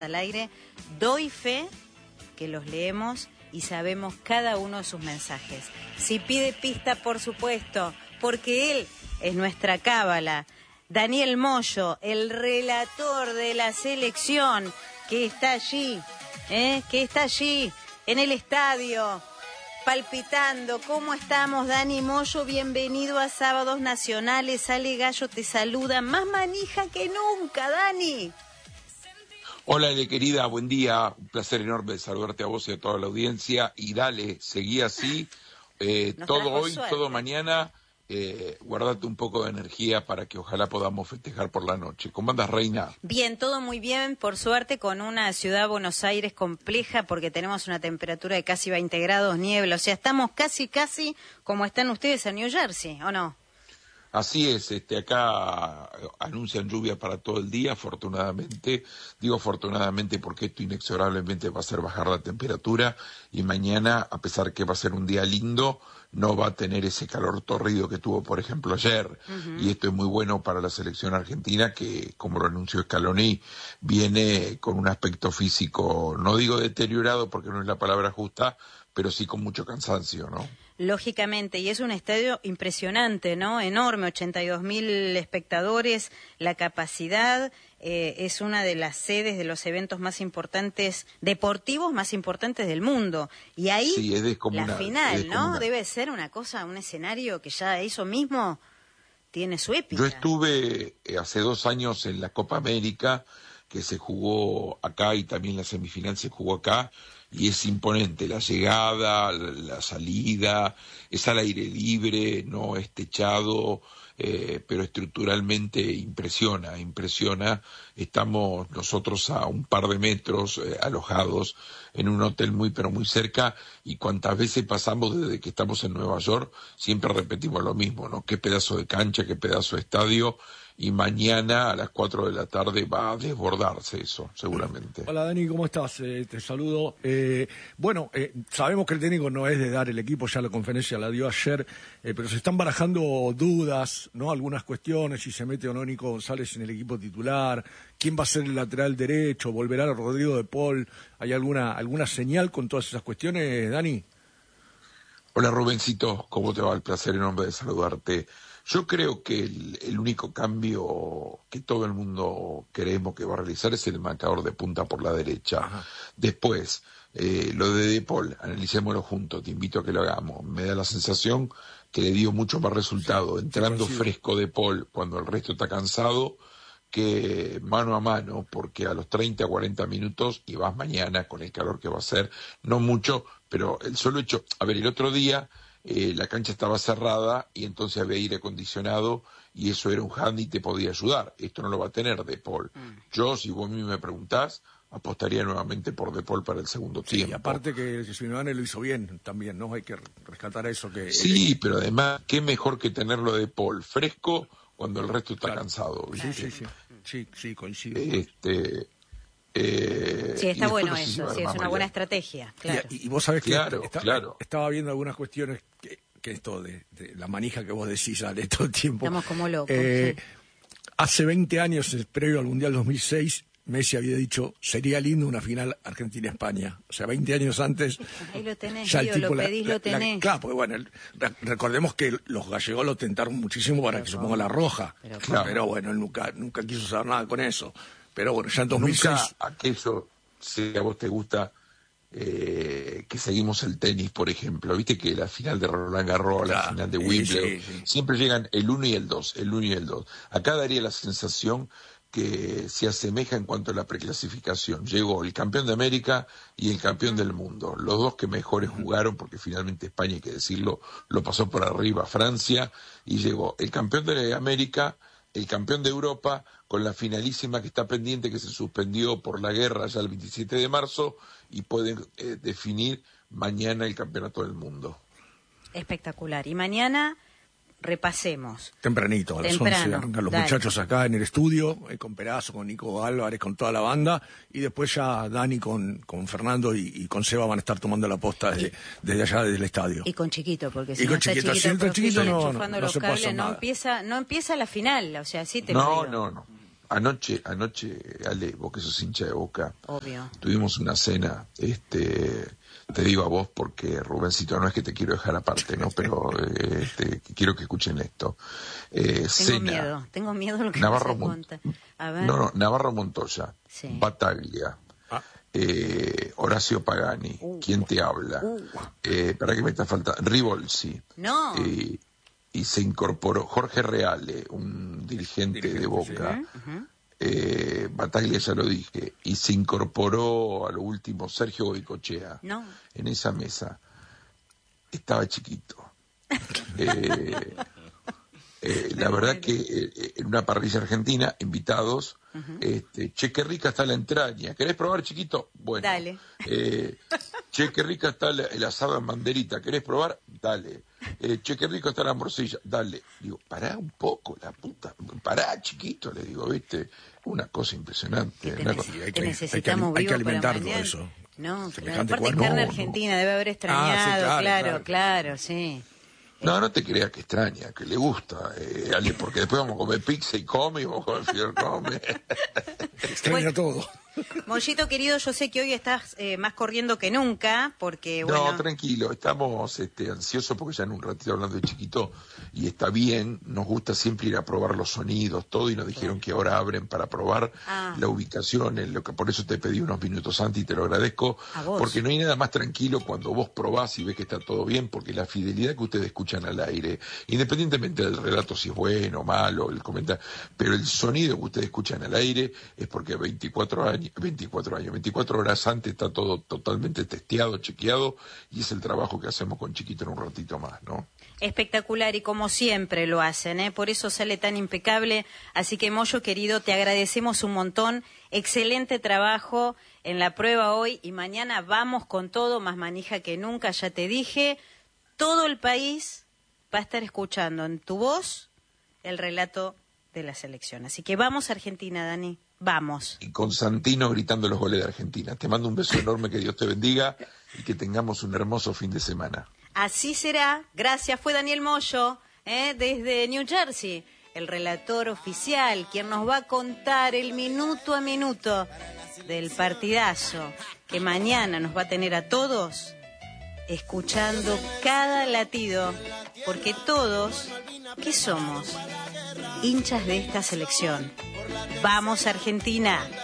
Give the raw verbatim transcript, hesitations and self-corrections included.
al aire, doy fe que los leemos y sabemos cada uno de sus mensajes. Si pide pista, por supuesto, porque él es nuestra cábala. Daniel Moyo, el relator de la selección, que está allí, ¿eh? que está allí, en el estadio, palpitando. ¿Cómo estamos, Dani Moyo? Bienvenido a Sábados Nacionales. Ale Gallo te saluda, más manija que nunca, Dani. Hola, Ale, querida, buen día. Un placer enorme saludarte a vos y a toda la audiencia. Y dale, seguí así, eh, todo hoy, suerte. todo mañana. Eh, guardate un poco de energía para que ojalá podamos festejar por la noche. ¿Cómo andas, Reina? Bien, todo muy bien, por suerte, con una ciudad Buenos Aires compleja, porque tenemos una temperatura de casi veinte grados, niebla. O sea, estamos casi, casi como están ustedes en New Jersey, ¿o no? Así es, este, acá anuncian lluvia para todo el día, afortunadamente. Digo afortunadamente porque esto inexorablemente va a hacer bajar la temperatura y mañana, a pesar que va a ser un día lindo, no va a tener ese calor torrido que tuvo, por ejemplo, ayer. Uh-huh. Y esto es muy bueno para la selección argentina que, como lo anunció Scaloni, viene con un aspecto físico, no digo deteriorado porque no es la palabra justa, pero sí con mucho cansancio, ¿no? Lógicamente, y es un estadio impresionante, ¿no? Enorme, ochenta y dos mil espectadores, la capacidad, eh, es una de las sedes de los eventos más importantes, deportivos más importantes del mundo. Y ahí, sí, es la final, ¿no? Debe ser una cosa, un escenario que ya eso mismo tiene su épica. Yo estuve hace dos años en la Copa América, que se jugó acá y también la semifinal se jugó acá, y es imponente la llegada, la, la salida, es al aire libre, no es techado, eh, pero estructuralmente impresiona, impresiona. Estamos nosotros a un par de metros eh, alojados en un hotel muy pero muy cerca, y cuantas veces pasamos desde que estamos en Nueva York, siempre repetimos lo mismo, ¿no? Qué pedazo de cancha, qué pedazo de estadio. Y mañana a las cuatro de la tarde va a desbordarse eso, seguramente. Hola, Dani, ¿cómo estás? Eh, te saludo. Eh, bueno, eh, sabemos que el técnico no es de dar el equipo, ya la conferencia la dio ayer, eh, pero se están barajando dudas, ¿no? Algunas cuestiones, si se mete o no Nico González en el equipo titular, quién va a ser el lateral derecho, volverá a Rodrigo de Paul. ¿Hay alguna, alguna señal con todas esas cuestiones, Dani? Hola, Rubencito, ¿cómo te va? El placer enorme de saludarte. Yo creo que el, el único cambio que todo el mundo queremos que va a realizar es el marcador de punta por la derecha. Ajá. Después, eh, lo de De Paul, analicémoslo juntos, te invito a que lo hagamos. Me da la sensación que le dio mucho más resultado sí, entrando sí, fresco De Paul cuando el resto está cansado que mano a mano, porque a los treinta, cuarenta minutos, y vas mañana con el calor que va a ser, no mucho, pero el solo hecho, a ver, el otro día Eh, la cancha estaba cerrada y entonces había aire acondicionado y eso era un handy y te podía ayudar. Esto no lo va a tener De Paul. Mm. Yo, si vos a mí me preguntás, apostaría nuevamente por De Paul para el segundo sí, tiempo. Y aparte que Simeone lo hizo bien también, ¿no? Hay que rescatar eso que... Sí, pero además, qué mejor que tenerlo De Paul fresco cuando el resto está claro. cansado, ¿viste? Sí, sí, sí, sí, sí, coincido. Este... Eh, sí, está bueno eso, sí, es una buena estrategia, claro. Y, y vos sabés que claro, está, claro. estaba viendo algunas cuestiones que, que esto de, de la manija que vos decís, Ale, todo el tiempo. Estamos como locos. Eh, sí. Hace veinte años, previo al Mundial dos mil seis, Messi había dicho, sería lindo una final Argentina-España. O sea, veinte años antes... Ahí lo tenés, ya tío, el tipo lo pedís, la, lo tenés. La, claro, porque bueno, el, recordemos que los gallegos lo tentaron muchísimo para pero que se ponga la roja. Pero, claro. pero bueno, él nunca, nunca quiso saber nada con eso. Pero bueno, ya en dos mil seis... Nunca aquello, si a vos te gusta, eh, que seguimos el tenis, por ejemplo. Viste que la final de Roland Garros, claro, la final de Wimbledon, sí, sí, sí. siempre llegan el uno y el dos, el uno y el dos. Acá daría la sensación que se asemeja en cuanto a la preclasificación. Llegó el campeón de América y el campeón del mundo. Los dos que mejores jugaron, porque finalmente España, hay que decirlo, lo pasó por arriba Francia, y llegó el campeón de América, el campeón de Europa, con la finalísima que está pendiente, que se suspendió por la guerra ya el veintisiete de marzo, y pueden eh, definir mañana el campeonato del mundo. Espectacular. Y mañana repasemos. Tempranito, a las Temprano, once arrancan los dale. muchachos acá en el estudio, eh, con Perazo, con Nico Álvarez, con toda la banda, y después ya Dani con, con Fernando y, y con Seba van a estar tomando la posta desde, desde allá, desde el estadio. Y con Chiquito, porque si y no con está Chiquito, Chiquito, si no, chiquito no, enchufando no, no los se cables, pasa no nada. empieza, no empieza la final, o sea, sí te no, lo digo. No, no, anoche, anoche, Ale, vos que sos hincha de Boca, Obvio. tuvimos una cena, este, te digo a vos porque, Rubencito, no es que te quiero dejar aparte, ¿no? Pero eh, este, quiero que escuchen esto. Eh, tengo cena, miedo, tengo miedo de lo que Navarro vas a Mon- contar. A ver. No, no, Navarro Montoya, Sí. Bataglia, Ah. eh, Horacio Pagani, Uh. ¿quién te habla? Uh. Eh, ¿Para qué me está faltando? Rivolsi. No. Eh, y se incorporó Jorge Reale, un dirigente, Dirigente, de Boca. Ujú, ujú. Eh, Bataglia ya lo dije, y se incorporó a lo último Sergio Goicochea No. en esa mesa. Estaba chiquito. Eh, eh, la verdad que eh, en una parrilla argentina, invitados, Ujú. este, che, qué rica está la entraña. ¿Querés probar, chiquito? Bueno. Dale. Eh, che, qué rica está la- el asado en banderita. ¿Querés probar? Dale. Eh, che, qué rico está la morcilla. Dale. Digo, pará un poco, la puta. Pará, chiquito, le digo, ¿viste? Una cosa impresionante. Que te, una neces- cosa- Sí, hay te que- necesitamos hay que vivo alimentar para todo mañana. eso. No, Semejante claro, aparte cuerpo. carne No, no. argentina, debe haber Ah, sí, extrañado, claro, claro, claro. claro, sí. No, no te creas que extraña, que le gusta, eh, Ale, porque después vamos a comer pizza y come, y vamos a comer fiel come. Extraña Bueno. todo. Mollito querido, yo sé que hoy estás eh, más corriendo que nunca, porque bueno... No, tranquilo, estamos este, ansiosos porque ya en un ratito hablando de chiquito, y está bien, nos gusta siempre ir a probar los sonidos, todo, y nos dijeron que ahora abren para probar Ah. la ubicación, en lo que por eso te pedí unos minutos antes y te lo agradezco, A vos. porque no hay nada más tranquilo cuando vos probás y ves que está todo bien, porque la fidelidad que ustedes escuchan al aire, independientemente del relato si es bueno o malo, el comentario, pero el sonido que ustedes escuchan al aire es porque veinticuatro años, veinticuatro años, veinticuatro horas antes está todo totalmente testeado, chequeado, y es el trabajo que hacemos con Chiquito en un ratito más, ¿no? Espectacular, y como siempre lo hacen, ¿eh? Por eso sale tan impecable. Así que, Moyo querido, te agradecemos un montón. Excelente trabajo en la prueba hoy, y mañana vamos con todo, más manija que nunca, ya te dije. Todo el país va a estar escuchando en tu voz el relato de la selección. Así que vamos a Argentina, Dani, vamos. Y con Santino gritando los goles de Argentina. Te mando un beso enorme, que Dios te bendiga y que tengamos un hermoso fin de semana. Así será. Gracias. Fue Daniel Moyo, ¿eh? Desde New Jersey, el relator oficial, quien nos va a contar el minuto a minuto del partidazo que mañana nos va a tener a todos escuchando cada latido, porque todos, ¿qué somos? Hinchas de esta selección. ¡Vamos, Argentina!